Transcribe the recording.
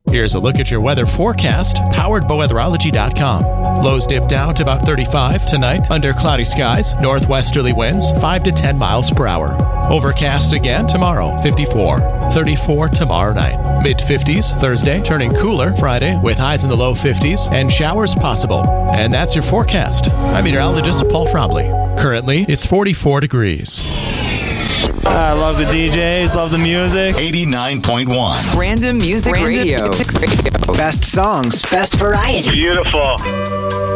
Here's a look at your weather forecast, powered by weatherology.com. Lows dip down to about 35 tonight under cloudy skies, northwesterly winds 5 to 10 miles per hour. Overcast again tomorrow, 54. 34 tomorrow night. Mid-50s Thursday, turning cooler Friday with highs in the low 50s and showers possible. And that's your forecast. I'm meteorologist Paul Frobley. Currently, it's 44 degrees. I love the DJs, love the music. 89.1. Random Music Radio. Best songs, best variety. Beautiful.